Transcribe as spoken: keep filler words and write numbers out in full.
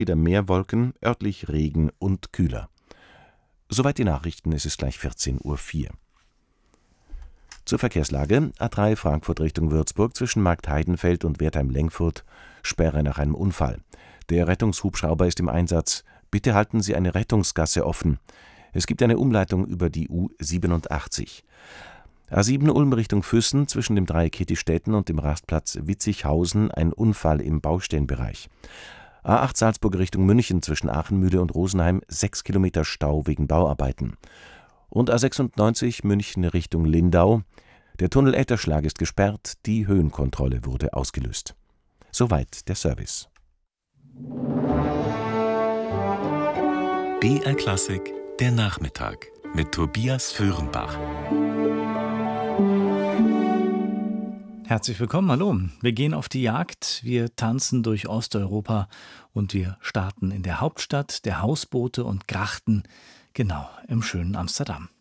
wieder mehr Wolken, örtlich Regen und kühler. Soweit die Nachrichten, es ist gleich vierzehn Uhr vier. Zur Verkehrslage: A drei Frankfurt Richtung Würzburg zwischen Marktheidenfeld und Wertheim-Lengfurt, Sperre nach einem Unfall. Der Rettungshubschrauber ist im Einsatz. Bitte halten Sie eine Rettungsgasse offen. Es gibt eine Umleitung über die U siebenundachtzig. A sieben Ulm Richtung Füssen zwischen dem Dreieck Kittistätten und dem Rastplatz Witzighausen ein Unfall im Baustellenbereich. A acht Salzburg Richtung München zwischen Aachenmühle und Rosenheim sechs Kilometer Stau wegen Bauarbeiten. Und A sechsundneunzig München Richtung Lindau. Der Tunnel Etterschlag ist gesperrt, die Höhenkontrolle wurde ausgelöst. Soweit der Service. B R Klassik, der Nachmittag mit Tobias Föhrenbach. Herzlich willkommen, hallo. Wir gehen auf die Jagd, wir tanzen durch Osteuropa und wir starten in der Hauptstadt der Hausboote und Grachten, genau im schönen Amsterdam.